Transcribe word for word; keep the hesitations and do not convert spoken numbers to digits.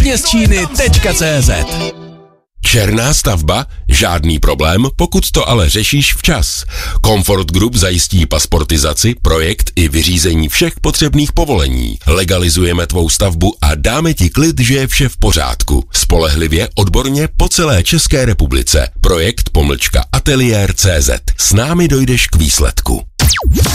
pěstčíny tečka cé zet. Černá stavba? Žádný problém, pokud to ale řešíš včas. Comfort Group zajistí pasportizaci, projekt i vyřízení všech potřebných povolení. Legalizujeme tvou stavbu a dáme ti klid, že je vše v pořádku. Spolehlivě, odborně po celé České republice. Projekt pomlčka ateliér tečka cé zet. S námi dojdeš k výsledku.